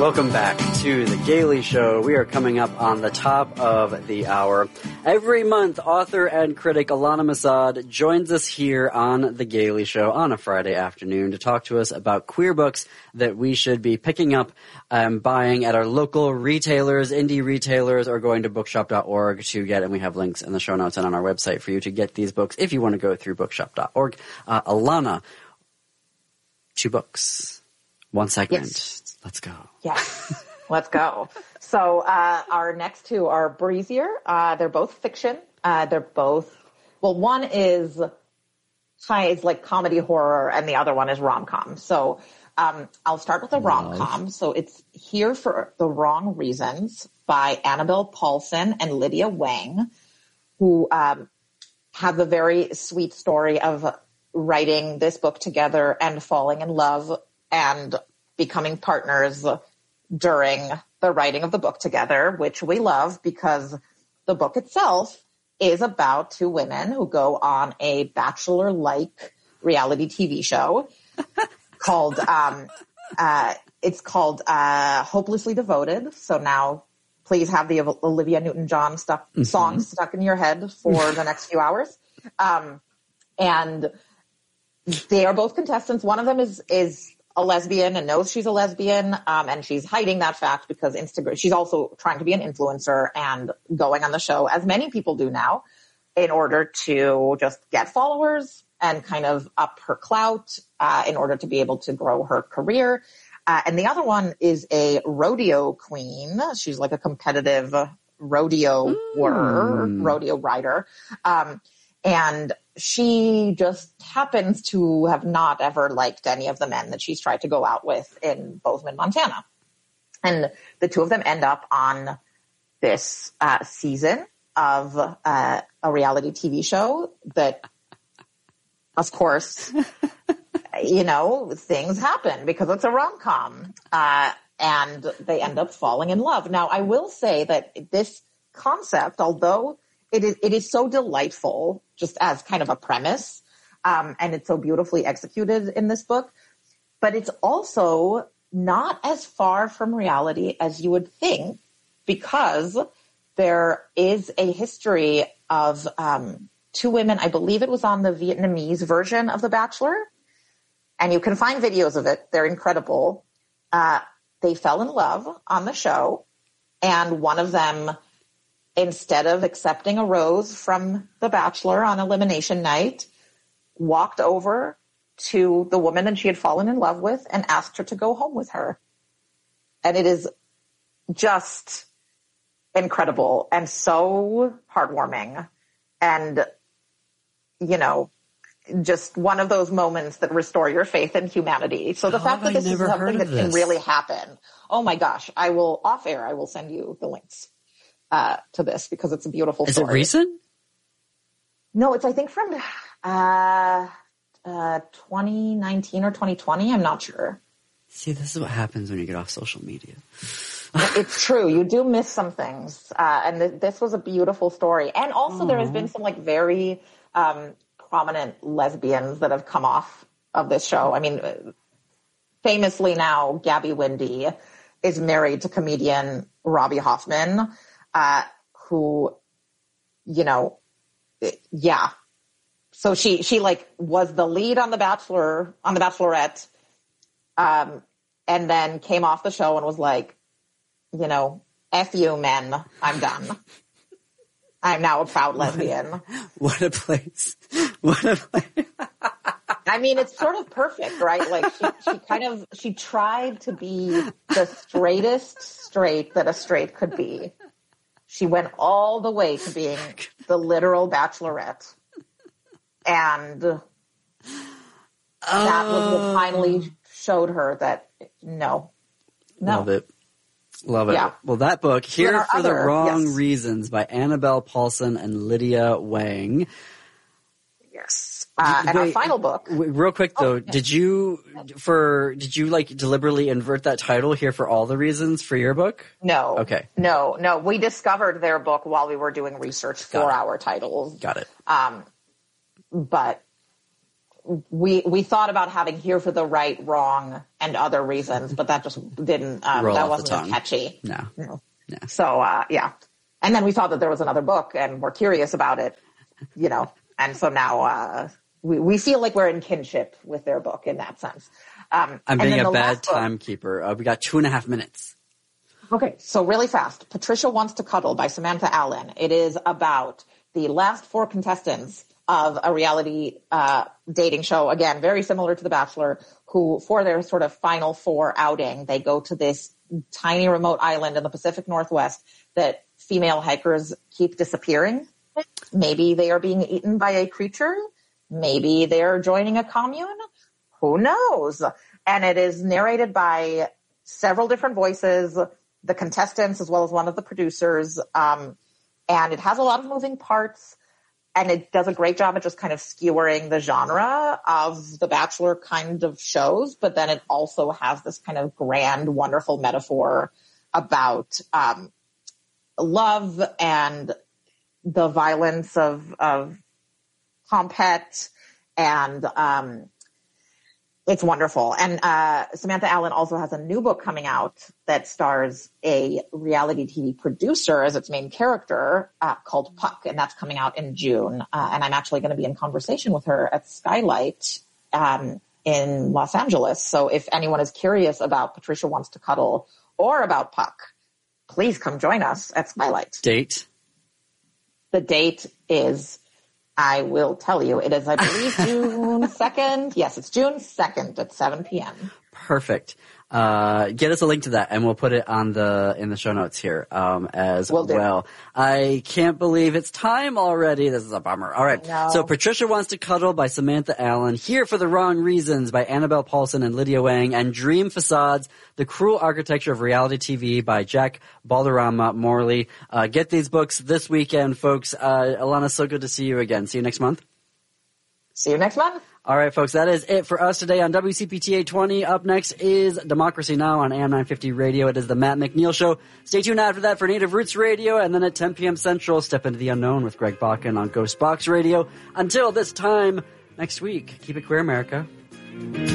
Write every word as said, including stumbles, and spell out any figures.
Welcome back to The Gaily Show. We are coming up on the top of the hour. Every month, author and critic Alana Masad joins us here on The Gaily Show on a Friday afternoon to talk to us about queer books that we should be picking up and buying at our local retailers, indie retailers, or going to bookshop dot org to get, and we have links in the show notes and on our website for you to get these books if you want to go through bookshop dot org. Uh, Alana, two books, one segment. Yes. Let's go. Yes, let's go. So uh, our next two are breezier. Uh, they're both fiction. Uh, they're both, well, one is high, is like comedy horror, and the other one is rom-com. So um, I'll start with the rom-com. So it's Here for the Wrong Reasons by Annabelle Paulson and Lydia Wang, who um, have a very sweet story of writing this book together and falling in love and becoming partners during the writing of the book together, which we love because the book itself is about two women who go on a Bachelor-like reality T V show called, um, uh, it's called uh, Hopelessly Devoted. So now please have the Olivia Newton-John stuck, mm-hmm. song stuck in your head for the next few hours. Um, and they are both contestants. One of them is is a lesbian and knows she's a lesbian, um, and she's hiding that fact because Instagram. She's also trying to be an influencer and going on the show, as many people do now, in order to just get followers and kind of up her clout uh, in order to be able to grow her career. Uh, and the other one is a rodeo queen. She's like a competitive rodeo mm. rodeo rider. Um, and she just happens to have not ever liked any of the men that she's tried to go out with in Bozeman, Montana. And the two of them end up on this uh, season of uh, a reality T V show that, of course, you know, things happen because it's a rom-com. Uh, and they end up falling in love. Now, I will say that this concept, although It is, it is so delightful just as kind of a premise, um, and it's so beautifully executed in this book, but it's also not as far from reality as you would think because there is a history of um, two women. I believe it was on the Vietnamese version of The Bachelor, and you can find videos of it. They're incredible. Uh, they fell in love on the show, and one of them, instead of accepting a rose from The Bachelor on elimination night, walked over to the woman that she had fallen in love with and asked her to go home with her. And it is just incredible and so heartwarming. And, you know, just one of those moments that restore your faith in humanity. So the How fact that this is something that this? can really happen. Oh my gosh. I will, off air, I will send you the links. Uh, to this because it's a beautiful Is story. Is it recent? No, it's I think from uh, uh, twenty nineteen or twenty twenty. I'm not sure. See, this is what happens when you get off social media. It's true. You do miss some things. Uh, and th- this was a beautiful story. And also Aww. There has been some like very um, prominent lesbians that have come off of this show. I mean, famously now, Gabby Windey is married to comedian Robbie Hoffman. Uh, who, you know, yeah. So she, she like was the lead on The Bachelor, on The Bachelorette, um, and then came off the show and was like, you know, F you men, I'm done. I'm now a proud lesbian. What a place. What a place. I mean, it's sort of perfect, right? Like she, she kind of, she tried to be the straightest straight that a straight could be. She went all the way to being the literal bachelorette. And that oh. was what finally showed her that, no, no. Love it. Love it. Yeah. Well, that book, Here for other, the Wrong yes. Reasons by Annabelle Paulson and Lydia Wang. Yes. Uh, and Wait, our final book. Real quick though, oh, yes. did you for did you like deliberately invert that title, Here for All the Reasons, for your book? No. Okay. No, no. We discovered their book while we were doing research for our titles. Got it. Um, but we we thought about having Here for the Right, Wrong, and Other Reasons, but that just didn't, um, Roll that off wasn't the as tongue. catchy. No. No. Yeah. So, uh, yeah. And then we saw that there was another book and we're curious about it, you know, and so now, uh, we, we feel like we're in kinship with their book in that sense. Um, I'm and being then a the bad last book- timekeeper. Uh, we got two and a half minutes. Okay, so really fast. Patricia Wants to Cuddle by Samantha Allen. It is about the last four contestants of a reality uh, dating show, again, very similar to The Bachelor, who, for their sort of final four outing, they go to this tiny remote island in the Pacific Northwest that female hikers keep disappearing. Maybe they are being eaten by a creature. Maybe they're joining a commune. Who knows? And it is narrated by several different voices, the contestants as well as one of the producers. Um, and it has a lot of moving parts, and it does a great job at just kind of skewering the genre of The Bachelor kind of shows. But then it also has this kind of grand, wonderful metaphor about um, love and the violence of, of compet, and um, it's wonderful. And uh, Samantha Allen also has a new book coming out that stars a reality T V producer as its main character uh, called Puck, and that's coming out in June. Uh, and I'm actually going to be in conversation with her at Skylight um, in Los Angeles. So if anyone is curious about Patricia Wants to Cuddle or about Puck, please come join us at Skylight. Date? The date is, I will tell you, it is, I believe, June second. Yes, it's June second at seven p.m. Perfect. Uh, get us a link to that, and we'll put it on the in the show notes here um, as Will do. well. I can't believe it's time already. This is a bummer. All right. I know. So Patricia Wants to Cuddle by Samantha Allen, Here for the Wrong Reasons by Annabelle Paulson and Lydia Wang, and Dream Facades, The Cruel Architecture of Reality T V by Jack Balderrama Morley. Uh, get these books this weekend, folks. Uh, Alana, so good to see you again. See you next month. See you next month. All right, folks, that is it for us today on W C P T eight twenty. Up next is Democracy Now! On A M nine fifty Radio. It is the Matt McNeil Show. Stay tuned after that for Native Roots Radio, and then at ten p.m. Central, Step Into the Unknown with Greg Bakken on Ghost Box Radio. Until this time next week, keep it queer, America.